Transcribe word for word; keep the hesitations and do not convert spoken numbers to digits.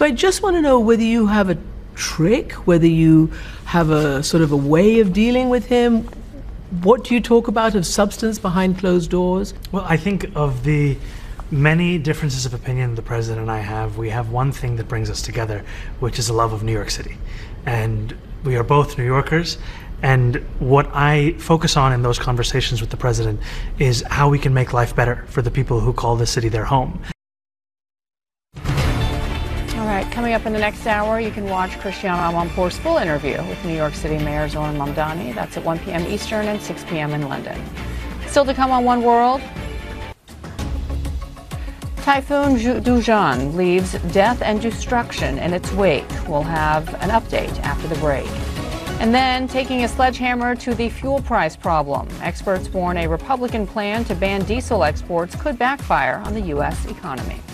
So I just want to know whether you have a trick, whether you have a sort of a way of dealing with him. What do you talk about of substance behind closed doors? Well, I think of the many differences of opinion the president and I have, we have one thing that brings us together, which is a love of New York City. And we are both New Yorkers. And what I focus on in those conversations with the president is how we can make life better for the people who call this city their home. All right, coming up in the next hour, you can watch Cristiano Amanpour's full interview with New York City Mayor Zohran Mamdani. That's at one p m Eastern and six p m in London. Still to come on One World. Typhoon Dujan leaves death and destruction in its wake. We'll have an update after the break. And then taking a sledgehammer to the fuel price problem. Experts warn a Republican plan to ban diesel exports could backfire on the U S economy.